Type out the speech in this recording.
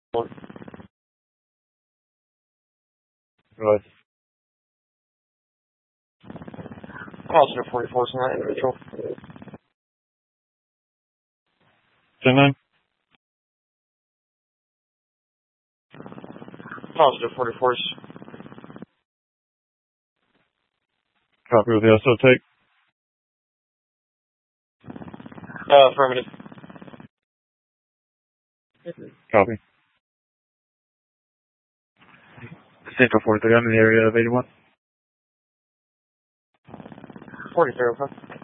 Right. Positive 44 tonight, individual. 10-9. Positive 44s. Copy with the SO take. Affirmative. Copy. Central 43, I'm in the area of 81. 43, okay.